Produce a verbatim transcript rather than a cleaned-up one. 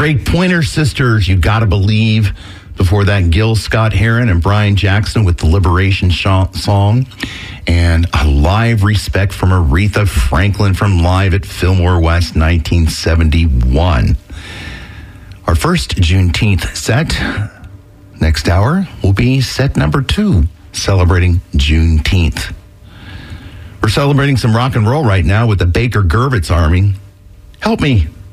great Pointer Sisters, You Gotta Believe. Before that, Gil Scott-Heron and Brian Jackson with the Liberation sh- song. And a live respect from Aretha Franklin from Live at Fillmore West nineteen seventy-one. Our first Juneteenth set, next hour, will be set number two, celebrating Juneteenth. We're celebrating some rock and roll right now with the Baker Gurvitz Army. Help Me.